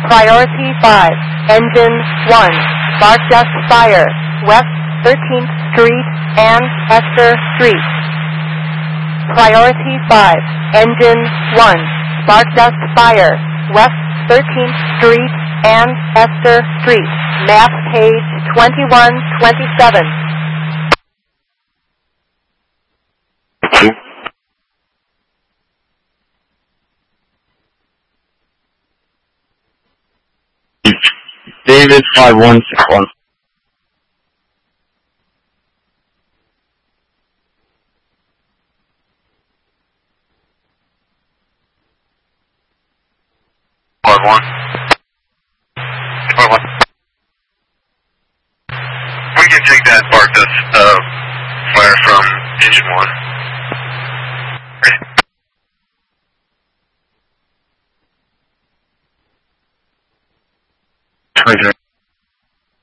Priority 5, Engine 1, Spark Dust Fire, West 13th Street and Esther Street. Priority 5, Engine 1, Spark Dust Fire, West 13th Street and Esther Street. Map page 2127. David 5161. One. We can take that Spark Dust fire from Engine 1. Great. 23.